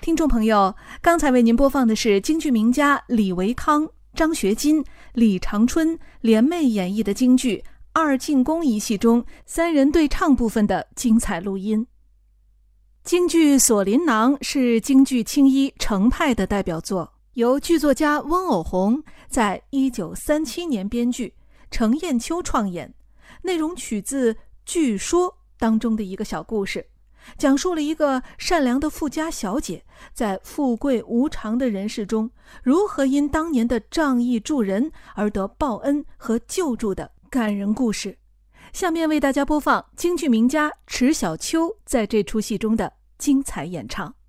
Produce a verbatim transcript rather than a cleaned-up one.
听众朋友，刚才为您播放的是京剧名家李维康、张学金、李长春联袂演绎的京剧《二进宫》一戏中三人对唱部分的精彩录音。京剧《锁麟囊》是京剧青衣程派的代表作，由剧作家温偶红在一九三七年编剧，程砚秋创演，内容取自《据说》当中的一个小故事，讲述了一个善良的富家小姐在富贵无常的人世中，如何因当年的仗义助人而得报恩和救助的感人故事。下面为大家播放京剧名家迟小秋在这出戏中的精彩演唱。